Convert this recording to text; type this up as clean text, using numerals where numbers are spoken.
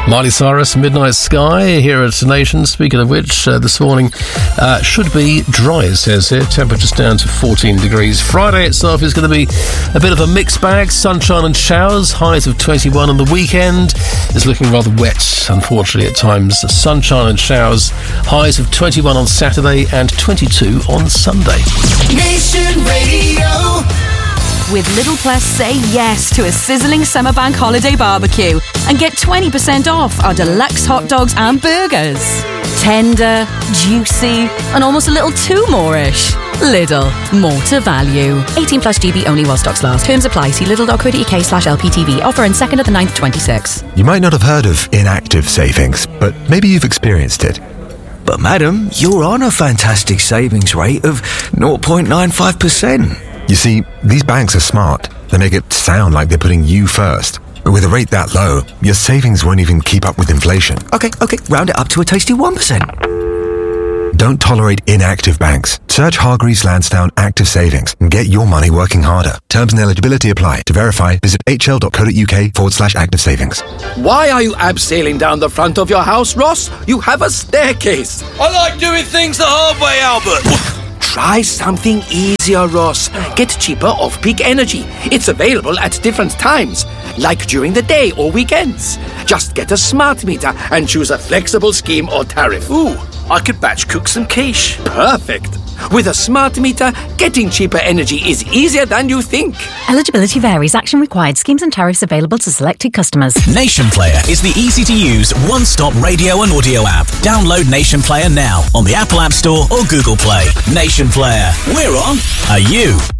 Miley Cyrus, Midnight Sky, here at Nation. Speaking of which, this morning should be dry, it says here. Temperatures down to 14 degrees. Friday itself is going to be a bit of a mixed bag. Sunshine and showers, highs of 21 on the weekend. It's looking rather wet, unfortunately, at times. Sunshine and showers, highs of 21 on Saturday and 22 on Sunday. Nation Radio. With Little Plus, say yes to a sizzling summer bank holiday barbecue and get 20% off our deluxe hot dogs and burgers. Tender, juicy, and almost a little too more-ish. Lidl, more to value. 18 plus GB only while stocks last. Terms apply. See lidl.co.uk/LPTV. Offer in 2nd of the 9th, 26. You might not have heard of inactive savings, but maybe you've experienced it. But madam, you're on a fantastic savings rate of 0.95%. You see, these banks are smart. They make it sound like they're putting you first. But with a rate that low, your savings won't even keep up with inflation. Okay, round it up to a tasty 1%. Don't tolerate inactive banks. Search Hargreaves Lansdown Active Savings and get your money working harder. Terms and eligibility apply. To verify, visit hl.co.uk/active savings. Why are you abseiling down the front of your house, Ross? You have a staircase. I like doing things the hard way, Albert. Try something easier, Ross. Get cheaper off-peak energy. It's available at different times, like during the day or weekends. Just get a smart meter and choose a flexible scheme or tariff. Ooh, I could batch cook some quiche. Perfect. With a smart meter, getting cheaper energy is easier than you think. Eligibility varies. Action required. Schemes and tariffs available to selected customers. Nation Player is the easy-to-use, one-stop radio and audio app. Download Nation Player now on the Apple App Store or Google Play. Nation Player. We're on. Are you?